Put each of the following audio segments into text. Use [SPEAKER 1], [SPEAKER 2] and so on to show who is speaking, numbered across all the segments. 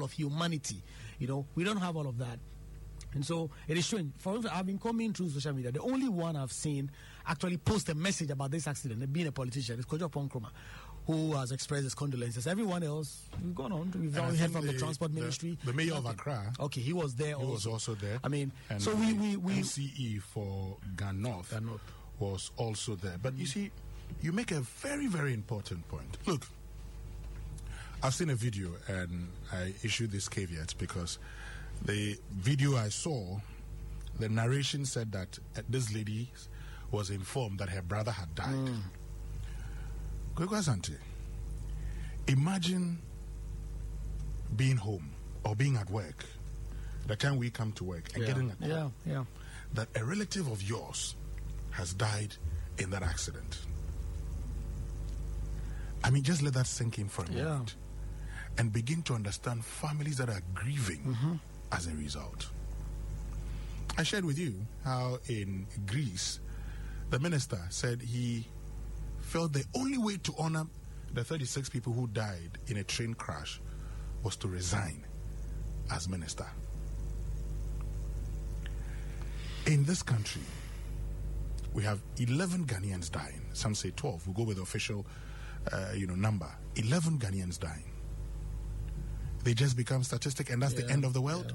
[SPEAKER 1] of humanity. We don't have all of that. And so it is showing. For instance, I've been coming through social media. The only one I've seen actually post a message about this accident, being a politician, is Kojo Ponkroma, who has expressed his condolences. Everyone else, we've gone on. We've already heard from the transport ministry.
[SPEAKER 2] The mayor of Accra.
[SPEAKER 1] Okay, he was there.
[SPEAKER 2] He was also there.
[SPEAKER 1] I mean,
[SPEAKER 2] and
[SPEAKER 1] so we
[SPEAKER 2] MCE for Ghana North was also there. But you see, you make a very, very important point. Look, I've seen a video and I issued this caveat because the video I saw, the narration said that this lady was informed that her brother had died. Kwekwa Asante, imagine being home or being at work, the time we come to work and getting a call that a relative of yours has died in that accident. I mean, just let that sink in for a moment and begin to understand families that are grieving as a result. I shared with you how in Greece, the minister said he felt the only way to honor the 36 people who died in a train crash was to resign as minister. In this country, we have 11 Ghanaians dying. Some say 12. We'll go with the official number. 11 Ghanaians dying. They just become statistic and that's the end of the world?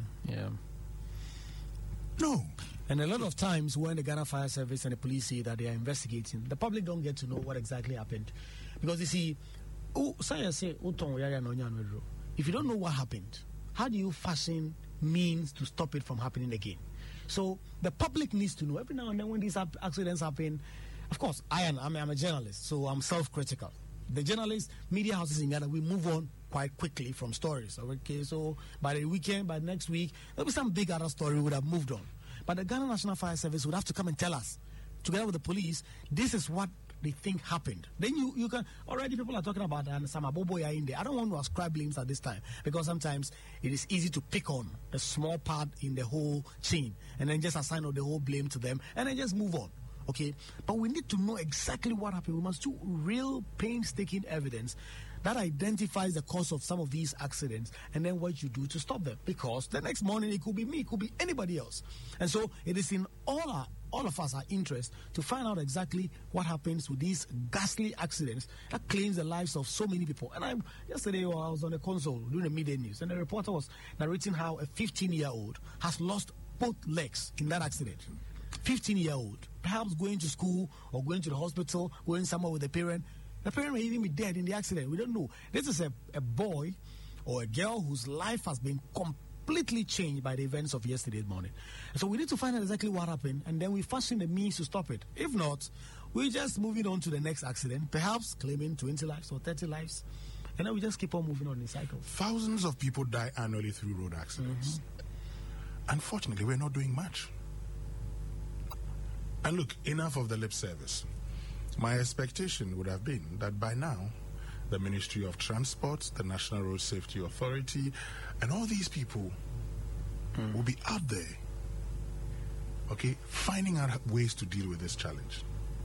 [SPEAKER 2] No. And a lot of times when the Ghana Fire Service and the police say that they are investigating, the public don't get to know what exactly happened. Because you see, if you don't know what happened, how do you fashion means to stop it from happening again? So the public needs to know. Every now and then when these accidents happen, of course, I'm a journalist, so I'm self-critical. The journalists, media houses in Ghana, we move on quite quickly from stories. Okay, so by the weekend, by next week, there'll be some big other story we would have moved on. But the Ghana National Fire Service would have to come and tell us, together with the police, this is what they think happened. Then you can, already people are talking about some aboboya in there. I don't want to ascribe blames at this time because sometimes it is easy to pick on a small part in the whole chain and then just assign all the whole blame to them and then just move on. Okay, but we need to know exactly what happened. We must do real painstaking evidence that identifies the cause of some of these accidents and then what you do to stop them. Because the next morning it could be me, it could be anybody else. And so it is in all of us our interest to find out exactly what happens with these ghastly accidents that claims the lives of so many people. And yesterday I was on the console doing the midday news and the reporter was narrating how a 15-year-old has lost both legs in that accident. 15-year-old, perhaps going to school or going to the hospital, going somewhere with a parent. The parent may even be dead in the accident. We don't know. This is a boy or a girl whose life has been completely changed by the events of yesterday morning. So we need to find out exactly what happened and then we fashion the means to stop it. If not, we're just moving on to the next accident, perhaps claiming 20 lives or 30 lives. And then we just keep on moving on in cycle. Thousands of people die annually through road accidents. Unfortunately, we're not doing much. And look, enough of the lip service. My expectation would have been that by now, the Ministry of Transport, the National Road Safety Authority, and all these people will be out there, okay, finding out ways to deal with this challenge.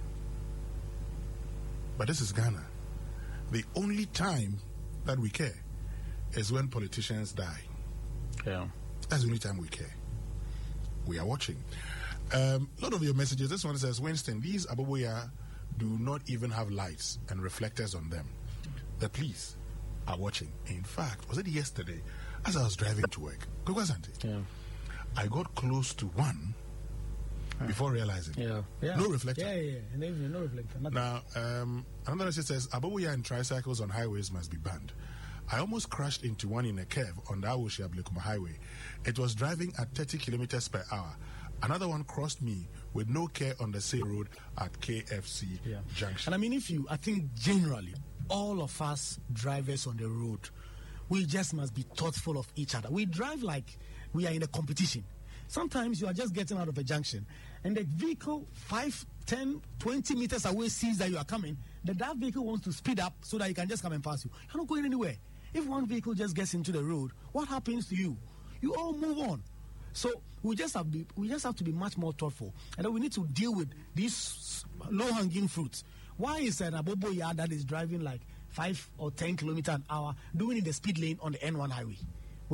[SPEAKER 2] But this is Ghana. The only time that we care is when politicians die. Yeah. That's the only time we care. We are watching. A lot of your messages, this one says, Winston, these aboboya do not even have lights and reflectors on them. The police are watching. In fact, was it yesterday, as I was driving to work, I got close to one before realizing. No reflector. No reflector. Nothing. Now, another message says, aboboya and tricycles on highways must be banned. I almost crashed into one in a curve on the Awoshia-Blekuma highway. It was driving at 30 kilometers per hour. Another one crossed me with no care on the same road at KFC Junction. And I mean, I think generally, all of us drivers on the road, we just must be thoughtful of each other. We drive like we are in a competition. Sometimes you are just getting out of a junction, and the vehicle 5, 10, 20 meters away sees that you are coming. That vehicle wants to speed up so that he can just come and pass you. You're not going anywhere. If one vehicle just gets into the road, what happens to you? You all move on. So we just have to be much more thoughtful, and then we need to deal with these low-hanging fruits. Why is an aboboya that is driving like 5 or 10 kilometers an hour doing in the speed lane on the N1 highway?